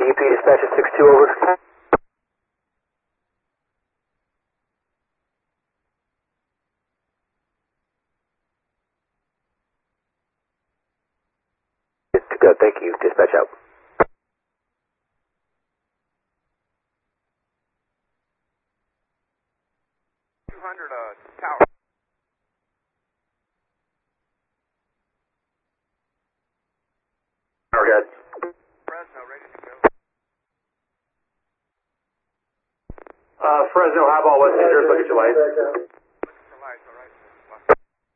UP dispatch at 6-2, over. Good, thank you. Dispatch out. 200, tower. Tower, good. Fresno, ready to go. Fresno, highball, West Cedars, look at your light.